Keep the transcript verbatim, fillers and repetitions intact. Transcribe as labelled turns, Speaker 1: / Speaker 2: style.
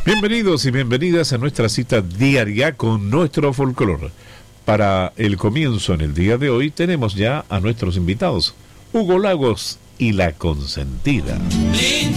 Speaker 1: Bienvenidos y bienvenidas a nuestra cita diaria con nuestro folclore. Para el comienzo en el día de hoy tenemos ya a nuestros invitados, Hugo Lagos y La Consentida.